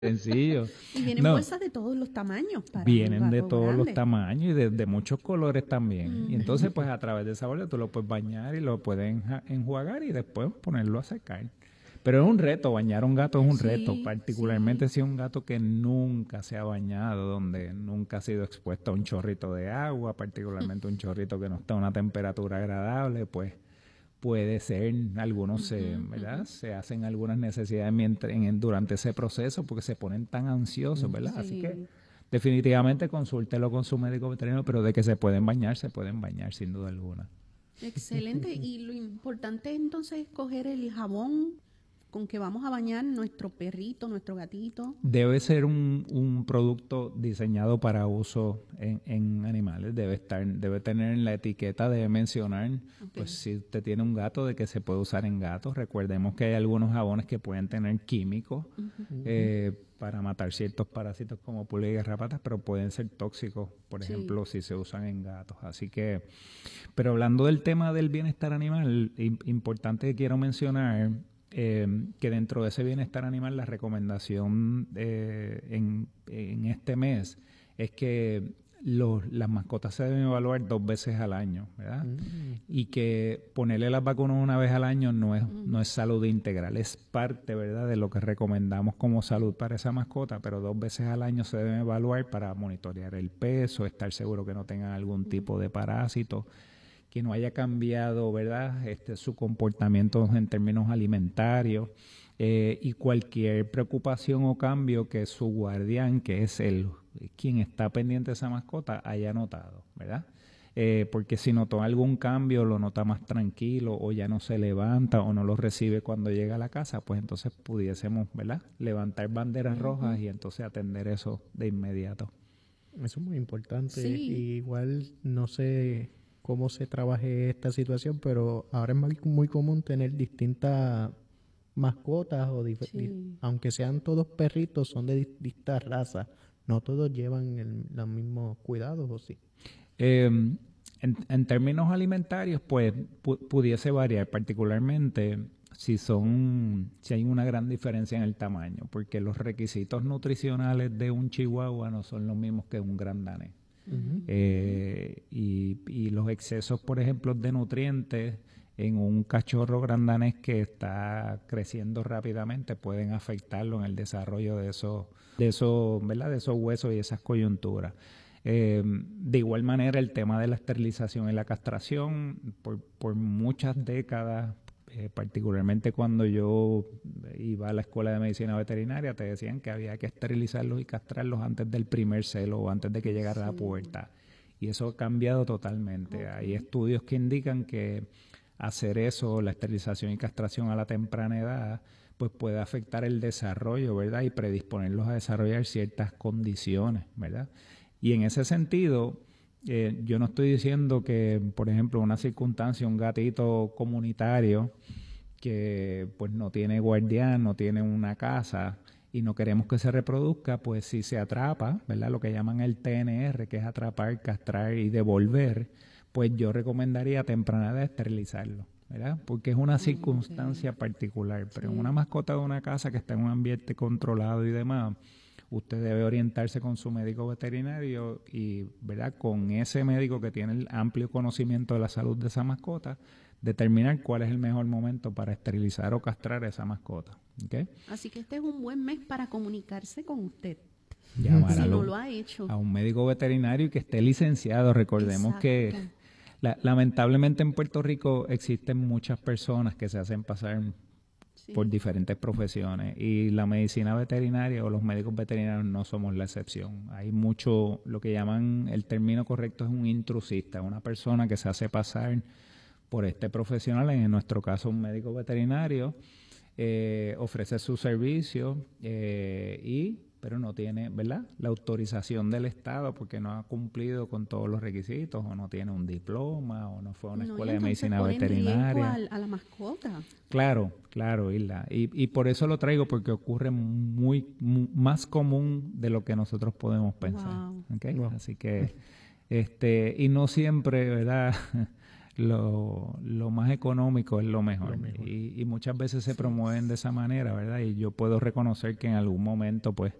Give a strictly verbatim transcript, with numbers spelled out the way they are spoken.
sencillo. Y vienen No, bolsas de todos los tamaños. Para vienen un de gato todos los grande. tamaños y de, de muchos colores también. Y Ujú. entonces, pues a través de esa bolsa tú lo puedes bañar y lo puedes enja- enjuagar y después ponerlo a secar. Pero es un reto, bañar a un gato es un reto, Sí, particularmente sí. si es un gato que nunca se ha bañado, donde nunca ha sido expuesto a un chorrito de agua, particularmente un chorrito que no está a una temperatura agradable, pues puede ser, algunos se, Ujú, ¿verdad? ujú. Se hacen algunas necesidades mientras, en, durante ese proceso porque se ponen tan ansiosos, ¿verdad? Así que Sí. definitivamente consúltelo con su médico veterinario, pero de que se pueden bañar, se pueden bañar sin duda alguna. Excelente. Y lo importante entonces es coger el jabón con que vamos a bañar nuestro perrito, nuestro gatito. Debe ser un, un producto diseñado para uso en, en animales. Debe estar, debe tener en la etiqueta, debe mencionar, Ok. pues si usted tiene un gato, de que se puede usar en gatos. Recordemos que hay algunos jabones que pueden tener químicos Ujú. eh, para matar ciertos parásitos como pulgas y garrapatas, pero pueden ser tóxicos, por Sí. ejemplo, si se usan en gatos. Así que, pero hablando del tema del bienestar animal, im- importante que quiero mencionar eh, que dentro de ese bienestar animal la recomendación eh, en, en este mes es que los, las mascotas se deben evaluar dos veces al año, ¿verdad? Mm. Y que ponerle las vacunas una vez al año no es, Mm. no es salud integral, es parte, ¿verdad?, de lo que recomendamos como salud para esa mascota, pero dos veces al año se deben evaluar para monitorear el peso, estar seguro que no tengan algún tipo de parásito, que no haya cambiado, ¿verdad?, este, su comportamiento en términos alimentarios, eh, y cualquier preocupación o cambio que su guardián, que es el quien está pendiente de esa mascota, haya notado, ¿verdad? Eh, porque si notó algún cambio, lo nota más tranquilo o ya no se levanta o no lo recibe cuando llega a la casa, pues entonces pudiésemos, ¿verdad?, levantar banderas rojas Ujú. y entonces atender eso de inmediato. Eso es muy importante. Sí. Y igual no sé cómo se trabaje esta situación, pero ahora es muy, muy común tener distintas mascotas, o dif- di- Sí. aunque sean todos perritos, son de distintas razas. No todos llevan el- los mismos cuidados, ¿o sí? Eh, en, en términos alimentarios, pues pu- pudiese variar, particularmente si son, si hay una gran diferencia en el tamaño, porque los requisitos nutricionales de un chihuahua no son los mismos que un gran danés. Ujú. Eh, y, y los excesos, por ejemplo, de nutrientes en un cachorro grandanés que está creciendo rápidamente pueden afectarlo en el desarrollo de esos, de esos, ¿verdad?, de esos huesos y esas coyunturas. Eh, de igual manera, el tema de la esterilización y la castración, por, por muchas décadas, eh, particularmente cuando yo iba a la escuela de medicina veterinaria, te decían que había que esterilizarlos y castrarlos antes del primer celo o antes de que llegara la Sí. pubertad. Y eso ha cambiado totalmente. Ok. Hay estudios que indican que hacer eso, la esterilización y castración a la temprana edad, pues puede afectar el desarrollo, ¿verdad? Y predisponerlos a desarrollar ciertas condiciones, ¿verdad? Y en ese sentido, eh, yo no estoy diciendo que, por ejemplo, una circunstancia, un gatito comunitario que pues no tiene guardián, no tiene una casa y no queremos que se reproduzca, pues si se atrapa, ¿verdad?, lo que llaman el T N R, que es atrapar, castrar y devolver, pues yo recomendaría a temprana edad esterilizarlo, ¿verdad? Porque es una Ok. circunstancia particular, pero en una Sí. mascota de una casa que está en un ambiente controlado y demás, usted debe orientarse con su médico veterinario y, ¿verdad?, con ese médico que tiene el amplio conocimiento de la salud de esa mascota, determinar cuál es el mejor momento para esterilizar o castrar a esa mascota. ¿Okay? Así que este es un buen mes para comunicarse con usted. Llamar Si a, no lo- lo ha hecho. a un médico veterinario y que esté licenciado. Recordemos que Exacto. la- lamentablemente en Puerto Rico existen muchas personas que se hacen pasar Sí. por diferentes profesiones y la medicina veterinaria o los médicos veterinarios no somos la excepción. Hay mucho, lo que llaman, el término correcto es un intrusista, una persona que se hace pasar por este profesional, en nuestro caso un médico veterinario, eh, ofrece su servicio eh, y pero no tiene, ¿verdad?, la autorización del Estado porque no ha cumplido con todos los requisitos o no tiene un diploma o no fue a una No, y escuela de entonces medicina pone en riesgo veterinaria. al- a la mascota. Claro, claro, Isla. Y, y por eso lo traigo, porque ocurre muy, mu- más común de lo que nosotros podemos pensar. Wow. ¿Ok? Wow. Así que, este, y no siempre, ¿verdad? lo, lo más económico es lo mejor, Lo mejor. Y, y muchas veces se promueven de esa manera, ¿verdad? Y yo puedo reconocer que en algún momento pues